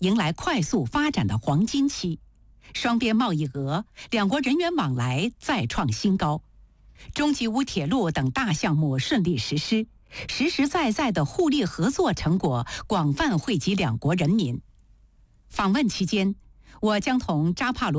迎来快速发展的黄金期，双边贸易额、两国人员往来再创新高，中吉乌铁路等大项目顺利实施，实实在在的互利合作成果广泛惠及两国人民。访问期间，我将同扎帕罗